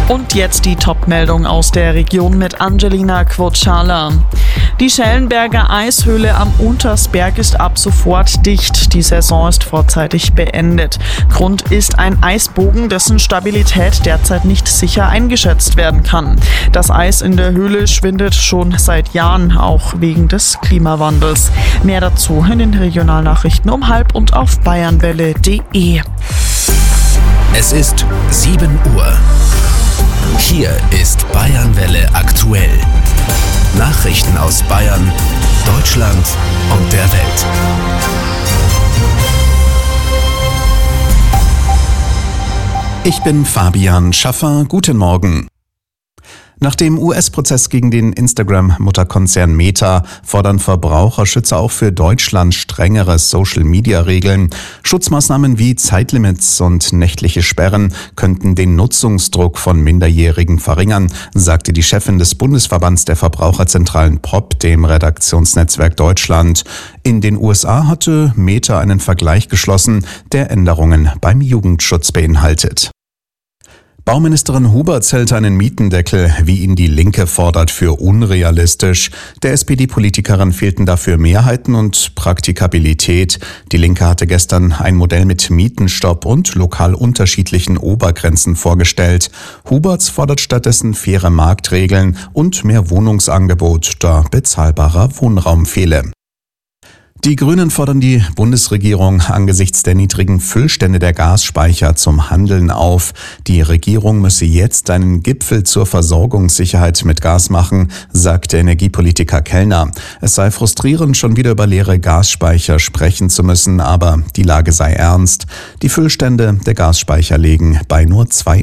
Und jetzt die Top-Meldung aus der Region mit Angelina Quocciala. Die Schellenberger Eishöhle am Untersberg ist ab sofort dicht. Die Saison ist vorzeitig beendet. Grund ist ein Eisbogen, dessen Stabilität derzeit nicht sicher eingeschätzt werden kann. Das Eis in der Höhle schwindet schon seit Jahren, auch wegen des Klimawandels. Mehr dazu in den Regionalnachrichten um 12:30 und auf bayernwelle.de. Es ist 7 Uhr. Hier ist Bayernwelle aktuell. Nachrichten aus Bayern, Deutschland und der Welt. Ich bin Fabian Schaffer. Guten Morgen. Nach dem US-Prozess gegen den Instagram-Mutterkonzern Meta fordern Verbraucherschützer auch für Deutschland strengere Social-Media-Regeln. Schutzmaßnahmen wie Zeitlimits und nächtliche Sperren könnten den Nutzungsdruck von Minderjährigen verringern, sagte die Chefin des Bundesverbands der Verbraucherzentralen POP, dem Redaktionsnetzwerk Deutschland. In den USA hatte Meta einen Vergleich geschlossen, der Änderungen beim Jugendschutz beinhaltet. Bauministerin Huberts hält einen Mietendeckel, wie ihn die Linke fordert, für unrealistisch. Der SPD-Politikerin fehlten dafür Mehrheiten und Praktikabilität. Die Linke hatte gestern ein Modell mit Mietenstopp und lokal unterschiedlichen Obergrenzen vorgestellt. Huberts fordert stattdessen faire Marktregeln und mehr Wohnungsangebot, da bezahlbarer Wohnraum fehle. Die Grünen fordern die Bundesregierung angesichts der niedrigen Füllstände der Gasspeicher zum Handeln auf. Die Regierung müsse jetzt einen Gipfel zur Versorgungssicherheit mit Gas machen, sagt der Energiepolitiker Kellner. Es sei frustrierend, schon wieder über leere Gasspeicher sprechen zu müssen, aber die Lage sei ernst. Die Füllstände der Gasspeicher liegen bei nur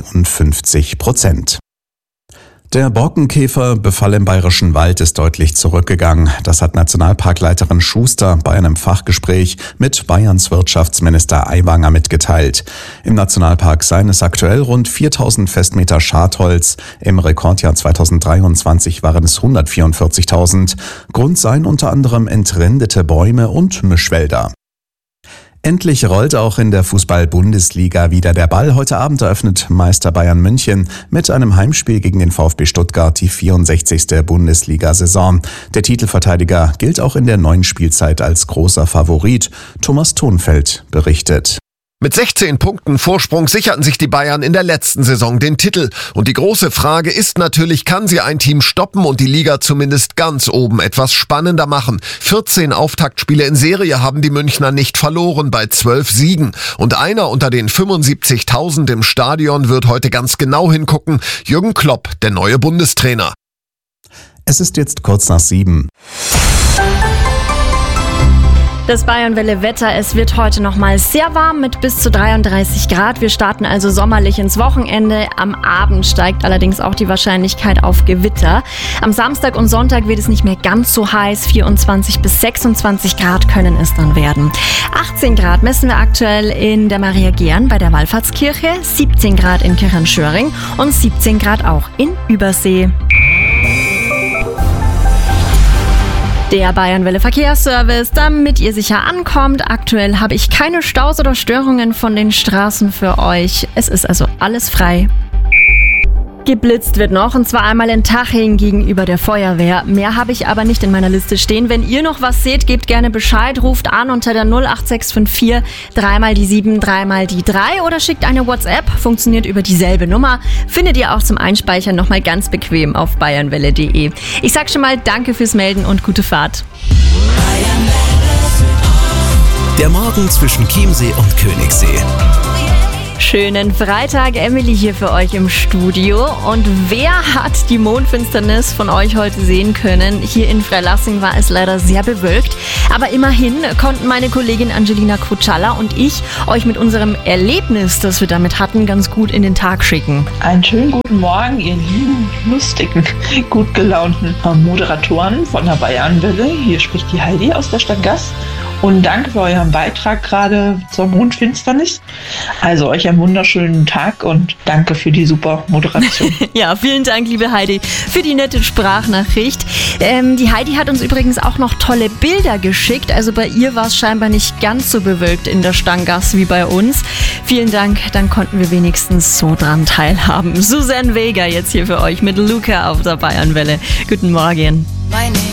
52%. Der Borkenkäferbefall im Bayerischen Wald ist deutlich zurückgegangen. Das hat Nationalparkleiterin Schuster bei einem Fachgespräch mit Bayerns Wirtschaftsminister Aiwanger mitgeteilt. Im Nationalpark seien es aktuell rund 4000 Festmeter Schadholz. Im Rekordjahr 2023 waren es 144.000. Grund seien unter anderem entrindete Bäume und Mischwälder. Endlich rollt auch in der Fußball-Bundesliga wieder der Ball. Heute Abend eröffnet Meister Bayern München mit einem Heimspiel gegen den VfB Stuttgart die 64. Bundesliga-Saison. Der Titelverteidiger gilt auch in der neuen Spielzeit als großer Favorit. Thomas Thonfeld berichtet. Mit 16 Punkten Vorsprung sicherten sich die Bayern in der letzten Saison den Titel. Und die große Frage ist natürlich, kann sie ein Team stoppen und die Liga zumindest ganz oben etwas spannender machen? 14 Auftaktspiele in Serie haben die Münchner nicht verloren bei 12 Siegen. Und einer unter den 75.000 im Stadion wird heute ganz genau hingucken. Jürgen Klopp, der neue Bundestrainer. Es ist jetzt kurz nach 7. Das Bayernwelle-Wetter, es wird heute nochmal sehr warm mit bis zu 33 Grad. Wir starten also sommerlich ins Wochenende. Am Abend steigt allerdings auch die Wahrscheinlichkeit auf Gewitter. Am Samstag und Sonntag wird es nicht mehr ganz so heiß. 24 bis 26 Grad können es dann werden. 18 Grad messen wir aktuell in der Maria Gern bei der Wallfahrtskirche, 17 Grad in Kirchenschöring und 17 Grad auch in Übersee. Der Bayernwelle Verkehrsservice, damit ihr sicher ankommt. Aktuell habe ich keine Staus oder Störungen von den Straßen für euch. Es ist also alles frei. Geblitzt wird noch, und zwar einmal in Taching gegenüber der Feuerwehr. Mehr habe ich aber nicht in meiner Liste stehen. Wenn ihr noch was seht, gebt gerne Bescheid, ruft an unter der 08654 3 die 7 3 die 3 oder schickt eine WhatsApp, funktioniert über dieselbe Nummer. Findet ihr auch zum Einspeichern nochmal ganz bequem auf bayernwelle.de. Ich sag schon mal danke fürs Melden und gute Fahrt. Der Morgen zwischen Chiemsee und Königssee. Schönen Freitag, Emily hier für euch im Studio. Und wer hat die Mondfinsternis von euch heute sehen können? Hier in Freilassing war es leider sehr bewölkt. Aber immerhin konnten meine Kollegin Angelina Quocciala und ich euch mit unserem Erlebnis, das wir damit hatten, ganz gut in den Tag schicken. Einen schönen guten Morgen, ihr lieben, lustigen, gut gelaunten Moderatoren von der Bayernwelle. Hier spricht die Heidi aus der Stadt Gast. Und danke für euren Beitrag gerade zur Mondfinsternis. Also euch einen wunderschönen Tag und danke für die super Moderation. Ja, vielen Dank, liebe Heidi, für die nette Sprachnachricht. Die Heidi hat uns übrigens auch noch tolle Bilder geschickt. Also bei ihr war es scheinbar nicht ganz so bewölkt in der Stangasse wie bei uns. Vielen Dank, dann konnten wir wenigstens so dran teilhaben. Suzanne Vega jetzt hier für euch mit Luca auf der Bayernwelle. Guten Morgen.